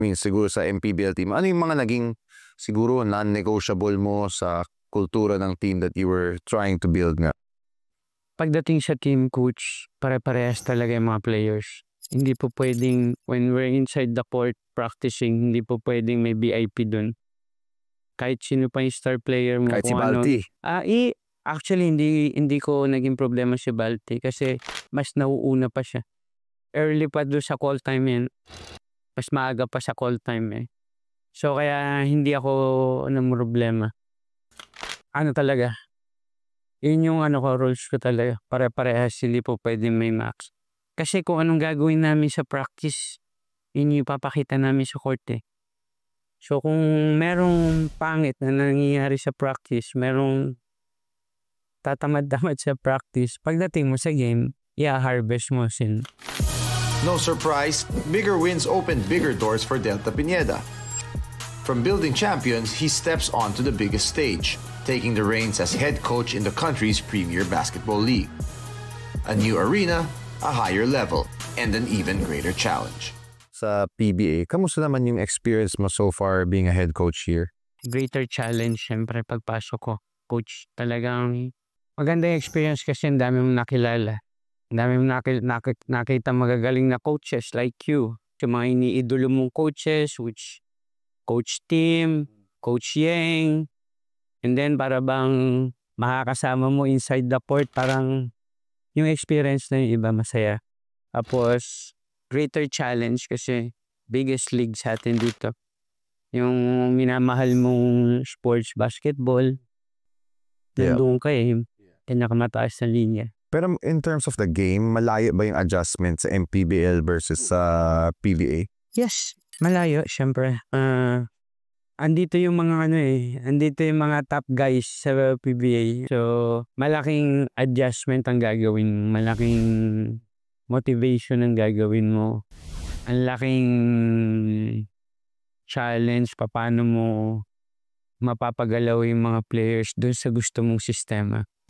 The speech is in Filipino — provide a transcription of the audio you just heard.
mean, siguro sa MPBL team, ano yung mga naging siguro non-negotiable mo sa kultura ng team that you were trying to build nga? Pagdating sa team coach, pare-parehas talaga yung mga players. Hindi po pwedeng, when we're inside the court practicing, hindi po pwedeng may VIP dun. Kahit sino pa yung star player mo. Kahit si kung ano. Balti. Actually, hindi ko naging problema si Balti kasi mas nauuna pa siya. Early pa doon sa call time yan. Mas maaga pa sa call time eh. So kaya hindi ako problema. Ano talaga? Yun yung rules ko talaga. Pare-parehas, hindi po pwedeng may max. Kasi kung anong gagawin namin sa practice, yun yung papakita namin sa court eh. So kung merong pangit na nangyayari sa practice, merong tatamad-tamad sa practice, pagdating mo sa game, harvest mo sila. No surprise, bigger wins opened bigger doors for Delta Pineda. From building champions, he steps onto the biggest stage, taking the reins as head coach in the country's premier basketball league. A new arena, a higher level, and an even greater challenge. Sa PBA, kamusta naman yung experience mo so far being a head coach here? Greater challenge, syempre pagpasok ko. Coach, talagang maganda yung experience kasi ang dami mong nakilala. Ang dami mong nakita magagaling na coaches like you. Yung mga iniidolo mong coaches, which Coach Tim, Coach Yeng, and then para bang makakasama mo inside the court, parang yung experience na yung iba masaya. Tapos, greater challenge kasi biggest league sa atin dito. Yung minamahal mong sports basketball, nandun ka pinakamataas na linya. Pero in terms of the game, malayo ba yung adjustment sa MPBL versus sa PBA? Yes, malayo, syempre. Andito yung mga andito yung mga top guys sa PBA. So, malaking adjustment ang gagawin, malaking motivation ang gagawin mo. Ang laking challenge, paano mo mapapagalaw yung mga players doon sa gusto mong sistema.